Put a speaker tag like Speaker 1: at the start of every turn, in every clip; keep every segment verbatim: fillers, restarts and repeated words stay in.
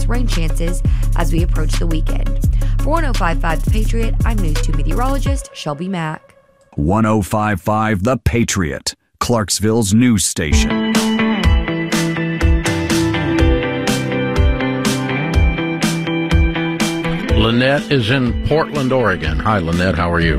Speaker 1: less rain chances as we approach the weekend. For one oh five point five The Patriot, I'm News two meteorologist Shelby Mack.
Speaker 2: one oh five point five The Patriot, Clarksville's news station.
Speaker 3: Lynette is in Portland, Oregon. Hi, Lynette. How are you?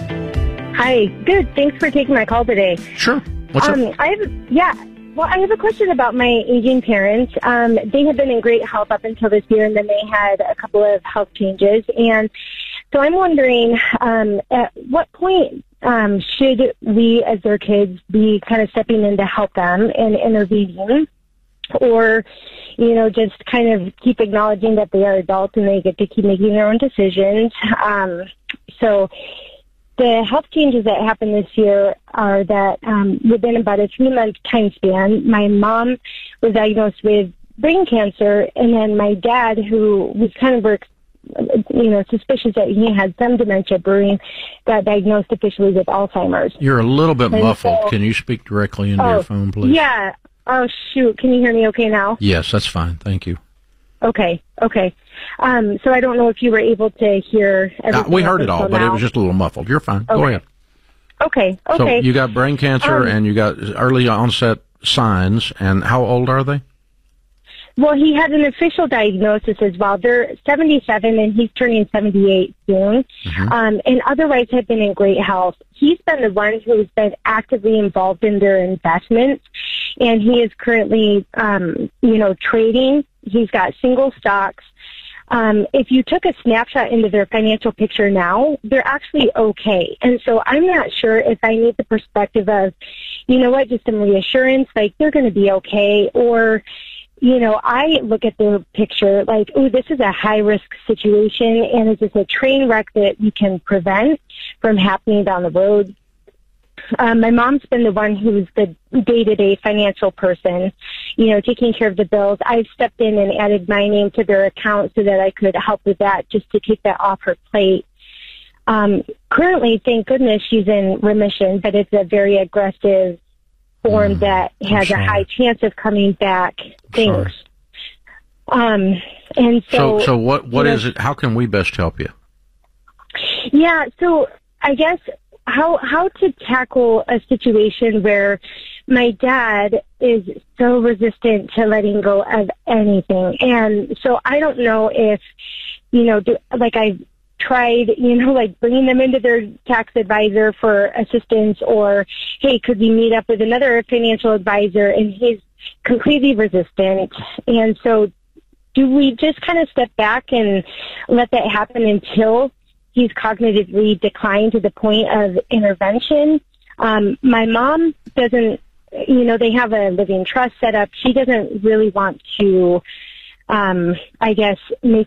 Speaker 4: Hi. Good. Thanks for taking my call today.
Speaker 3: Sure. What's
Speaker 4: um,
Speaker 3: up?
Speaker 4: I have, yeah. Well, I have a question about my aging parents. Um, they have been in great health up until this year, and then they had a couple of health changes. And so I'm wondering, um, at what point um, should we, as their kids, be kind of stepping in to help them and intervening? Or, you know, just kind of keep acknowledging that they are adults and they get to keep making their own decisions. Um, so the health changes that happened this year are that um, within about a three-month time span, my mom was diagnosed with brain cancer, and then my dad, who was kind of, you know, suspicious that he had some dementia brewing, got diagnosed officially with Alzheimer's.
Speaker 3: You're a little bit
Speaker 4: and
Speaker 3: muffled.
Speaker 4: So,
Speaker 3: Can you speak directly into
Speaker 4: oh,
Speaker 3: your phone, please?
Speaker 4: Yeah. Oh, shoot. Can you hear me okay now?
Speaker 3: Yes, that's fine. Thank you.
Speaker 4: Okay, okay. Um, so I don't know if you were able to hear everything.
Speaker 3: Uh, we heard it all, but
Speaker 4: now.
Speaker 3: it was just a little muffled. You're fine.
Speaker 4: Okay.
Speaker 3: Go ahead.
Speaker 4: Okay, okay.
Speaker 3: So you got brain cancer
Speaker 4: um,
Speaker 3: and you got early onset signs, and how old are they?
Speaker 4: Well, he had an official diagnosis as well. They're seventy-seven, and he's turning seventy-eight soon. Mm-hmm. Um, and otherwise have been in great health. He's been the one who's been actively involved in their investments, and he is currently, um, you know, trading. He's got single stocks. Um, if you took a snapshot into their financial picture now, they're actually okay. And so I'm not sure if I need the perspective of, you know what, just some reassurance, like they're going to be okay, or, you know, I look at the picture like, oh, this is a high-risk situation, and is this a train wreck that you can prevent from happening down the road? Um, my mom's been the one who's the day-to-day financial person, you know, taking care of the bills. I've stepped in and added my name to their account so that I could help with that, just to take that off her plate. Um, currently, thank goodness, she's in remission, but it's a very aggressive form mm, that has a high chance of coming back. Thanks. Um, and so,
Speaker 3: so, so what? What is
Speaker 4: know,
Speaker 3: it? How can we best help you?
Speaker 4: Yeah. So I guess how how to tackle a situation where my dad is so resistant to letting go of anything, and so I don't know if, you know, do, like I've tried, you know, like bringing them into their tax advisor for assistance, or, hey, could we meet up with another financial advisor? And he's completely resistant. And so do we just kind of step back and let that happen until he's cognitively declined to the point of intervention? Um, my mom doesn't, you know, they have a living trust set up. She doesn't really want to, um, I guess, make